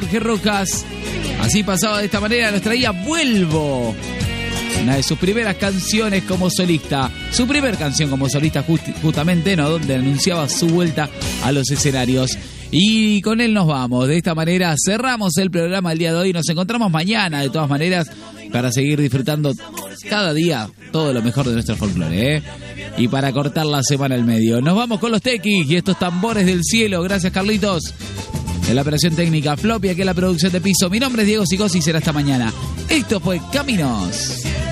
Jorge Rojas. Así pasaba de esta manera, nos traía Vuelvo, una de sus primeras canciones como solista. Su primer canción como solista justamente, ¿no? Donde anunciaba su vuelta a los escenarios. Y con él nos vamos. De esta manera cerramos el programa del día de hoy. Nos encontramos mañana, de todas maneras, para seguir disfrutando cada día todo lo mejor de nuestro folclore, ¿eh? Y para cortar la semana al medio. Nos vamos con los Tequis y estos tambores del cielo. Gracias, Carlitos. En la operación técnica Floppy, aquí en la producción de piso. Mi nombre es Diego Sicosi y será hasta mañana. Esto fue Caminos.